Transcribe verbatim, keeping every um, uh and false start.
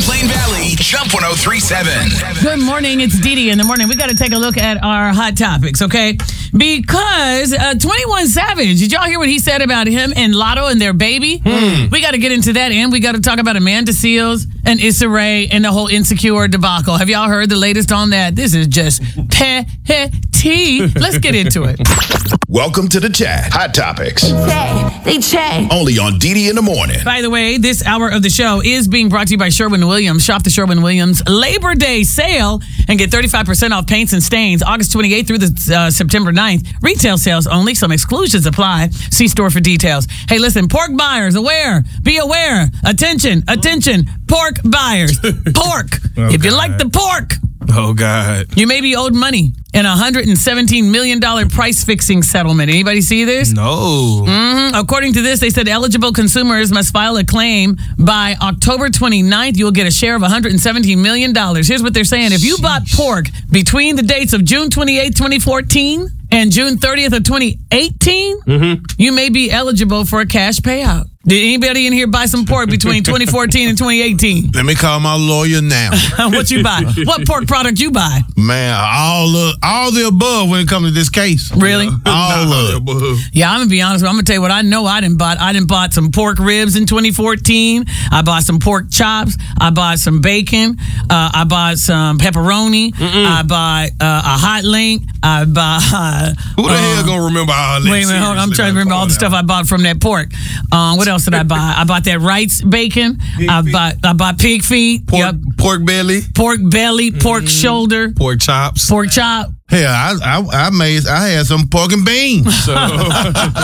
Plain Valley, Jump one oh three point seven. Good morning. It's Dee Dee in the morning. We got to take a look at our hot topics, okay? Because uh, twenty-one Savage, did y'all hear what he said about him and Lotto and their baby? Hmm. We got to get into that, and we got to talk about Amanda Seales and Issa Rae and the whole Insecure debacle. Have y'all heard the latest on that? This is just petty. Let's get into it. Welcome to the chat. Hot Topics. They check. Only on Dee Dee in the morning. By the way, this hour of the show is being brought to you by Sherwin-Williams. Shop the Sherwin-Williams Labor Day sale and get thirty-five percent off paints and stains August twenty-eighth through the uh, September ninth. Retail sales only. Some exclusions apply. See store for details. Hey, listen, pork buyers, aware. Be aware. Attention, attention. Pork buyers. Pork. Oh, if you God. like the pork, Oh, God. you may be owed money in a one hundred seventeen million dollars price-fixing settlement. Anybody see this? No. Mm-hmm. According to this, they said eligible consumers must file a claim by October twenty-ninth. You'll get a share of one hundred seventeen million dollars. Here's what they're saying. If you bought pork between the dates of June twenty-eighth, twenty fourteen and June thirtieth of twenty eighteen, Mm-hmm. you may be eligible for a cash payout. Did anybody in here buy some pork between twenty fourteen and twenty eighteen? Let me call my lawyer now. What you buy? What pork product you buy? Man, all the, all the above when it comes to this case. Really? All of it. Yeah, I'm gonna be honest with you. I'm gonna tell you what I know. I didn't buy. I didn't bought some pork ribs in twenty fourteen. I bought some pork chops. I bought some bacon. Uh, I bought some pepperoni. I bought uh, a hot link. I bought. Who the uh, hell gonna remember all this? Wait a minute, hold on. I'm trying to remember all the stuff I bought from that pork. Um, what else did I buy? I bought that Wright's bacon. I feet. bought. I bought pig feet. Pork, Yep. pork belly. Pork belly. Pork shoulder. Pork chops. Pork chop. Hell, I, I I made I had some pork and beans. So.